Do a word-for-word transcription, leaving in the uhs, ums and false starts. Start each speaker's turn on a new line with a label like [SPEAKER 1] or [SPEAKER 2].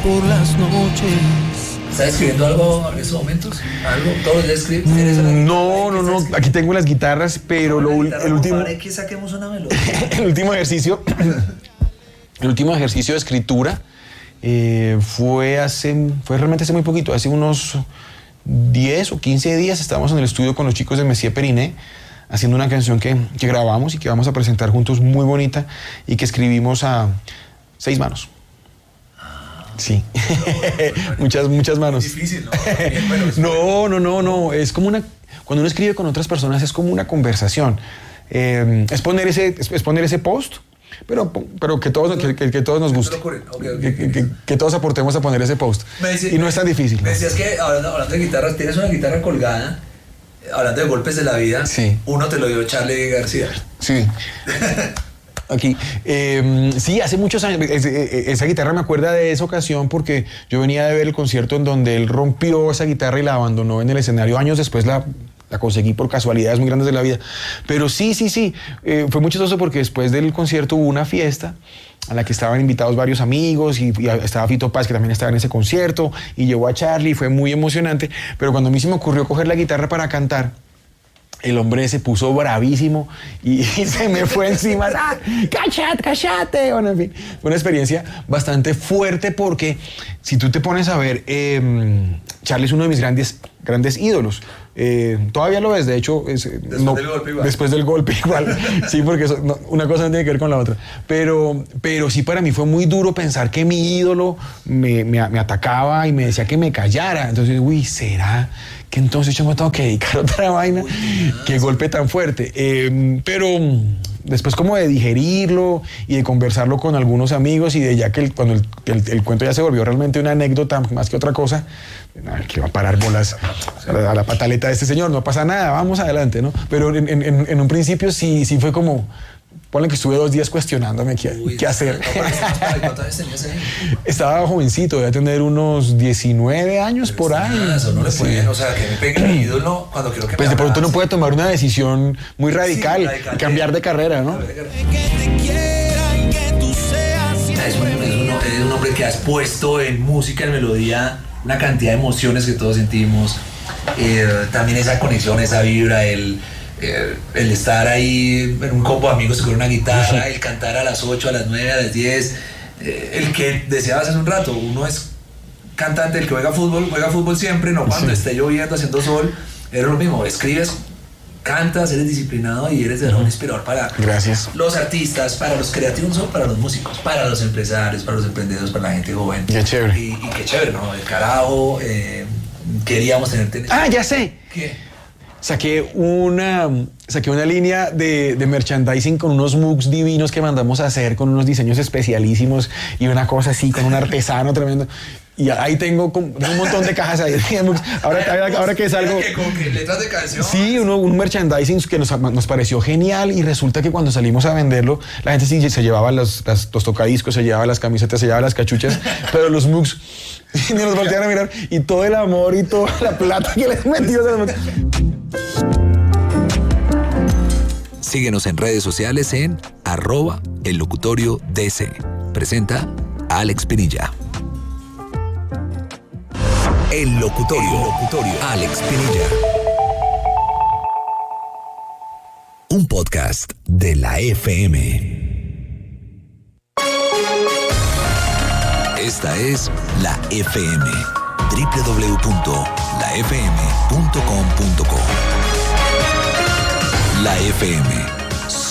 [SPEAKER 1] por las noches.
[SPEAKER 2] ¿Estás escribiendo algo en estos momentos? ¿Algo? ¿Todos ya escribes?
[SPEAKER 3] No, no, no. Aquí tengo las guitarras, pero lo,
[SPEAKER 2] guitarra,
[SPEAKER 3] el último...
[SPEAKER 2] Para que saquemos una melodía.
[SPEAKER 3] el último ejercicio... el último ejercicio de escritura eh, fue hace... Fue realmente hace muy poquito. Hace unos diez o quince días estábamos en el estudio con los chicos de Messier Periné haciendo una canción que, que grabamos y que vamos a presentar juntos, muy bonita, y que escribimos a seis manos. Sí, muchas, muchas manos.
[SPEAKER 2] Es difícil, ¿no? Bien, bueno, es
[SPEAKER 3] no, no, no, no, es como una, cuando uno escribe con otras personas es como una conversación. Eh, es, poner ese, es, es poner ese post, pero, pero que, todos, que, que, que todos nos guste.
[SPEAKER 2] Okay, okay,
[SPEAKER 3] que, que, que, que todos aportemos a poner ese post.
[SPEAKER 2] Decía,
[SPEAKER 3] y no es tan difícil.
[SPEAKER 2] Me decías que, hablando, hablando de guitarras, tienes una guitarra colgada, hablando de golpes de la vida,
[SPEAKER 3] sí.
[SPEAKER 2] Uno te lo dio Charlie García.
[SPEAKER 3] Sí. Aquí. Eh, sí, hace muchos años. Esa guitarra me acuerda de esa ocasión porque yo venía de ver el concierto en donde él rompió esa guitarra y la abandonó en el escenario. Años después la, la conseguí por casualidades muy grandes de la vida. Pero sí, sí, sí. Eh, fue muy chistoso porque después del concierto hubo una fiesta a la que estaban invitados varios amigos y, y estaba Fito Páez, que también estaba en ese concierto, y llevó a Charlie, fue muy emocionante. Pero cuando a mí se me ocurrió coger la guitarra para cantar, el hombre se puso bravísimo y, y se me fue encima. ¡Ah, cállate, cállate! Bueno, en fin, fue una experiencia bastante fuerte porque si tú te pones a ver, eh, Charlie es uno de mis grandes, grandes ídolos. Eh, todavía lo ves, de hecho, es,
[SPEAKER 2] después
[SPEAKER 3] no,
[SPEAKER 2] del golpe igual.
[SPEAKER 3] Después del golpe igual, sí, porque eso, no, una cosa no tiene que ver con la otra. Pero, pero sí, para mí fue muy duro pensar que mi ídolo me, me, me atacaba y me decía que me callara. Entonces, uy, ¿será que entonces yo me tengo que dedicar a otra vaina? Uy, qué golpe tan fuerte. Eh, pero después como de digerirlo y de conversarlo con algunos amigos y de ya que el, cuando el, el, el cuento ya se volvió realmente una anécdota más que otra cosa, que va a parar bolas a la, a la pataleta de este señor, no pasa nada, vamos adelante, ¿no? Pero en, en, en un principio sí, sí fue como, ponle que estuve dos días cuestionándome qué,
[SPEAKER 2] Uy,
[SPEAKER 3] qué hacer.
[SPEAKER 2] ¿Cuántos años tenías ahí?
[SPEAKER 3] Estaba jovencito, debía tener unos diecinueve años por ahí.
[SPEAKER 2] Nada, eso no le puede, sí. O sea, que me pegue mi ídolo cuando quiero que
[SPEAKER 3] pues
[SPEAKER 2] me
[SPEAKER 3] de pronto
[SPEAKER 2] abrace.
[SPEAKER 3] uno puede tomar una decisión muy radical, sí, radical y cambiar de carrera, ¿no?
[SPEAKER 1] Que te quieran, que tú seas.
[SPEAKER 2] Es un, es, un, es un hombre que has puesto en música, en melodía, una cantidad de emociones que todos sentimos. Eh, también esa conexión, esa vibra, el, eh, el estar ahí en un combo de amigos con una guitarra, el cantar a las ocho, a las nueve, a las diez. Eh, el que deseabas hace un rato, uno es cantante, el que juega fútbol, juega fútbol siempre, no cuando sí. esté lloviendo, haciendo sol. Era lo mismo, escribes, cantas, eres disciplinado y eres de verdad un inspirador para
[SPEAKER 3] Gracias.
[SPEAKER 2] los artistas, para los creativos, no solo para los músicos, para los empresarios, para los emprendedores, para la gente joven.
[SPEAKER 3] Qué chévere.
[SPEAKER 2] Y, y qué chévere, ¿no? El carajo, eh, queríamos tenerte en el...
[SPEAKER 3] Ah, ya sé.
[SPEAKER 2] ¿Qué?
[SPEAKER 3] Saqué una, saqué una línea de, de merchandising con unos mugs divinos que mandamos a hacer, con unos diseños especialísimos y una cosa así, con un artesano tremendo. Y ahí tengo, tengo un montón de cajas ahí. Ahora, ahora, ahora que es algo...
[SPEAKER 2] ¿Qué, como que letras de canción?
[SPEAKER 3] Sí, uno, un merchandising que nos, nos pareció genial y resulta que cuando salimos a venderlo, la gente sí se llevaba los, las, los tocadiscos, se llevaba las camisetas, se llevaba las cachuchas, pero los mugs ni nos voltearon a mirar y todo el amor y toda la plata que les metió.
[SPEAKER 4] Síguenos en redes sociales en arroba el locutorio D C. Presenta Alex Pinilla. El locutorio. El locutorio. Alex Pinilla. Un podcast de la F M. Esta es la F M. doble u doble u doble u punto la f m punto com punto co. La F M.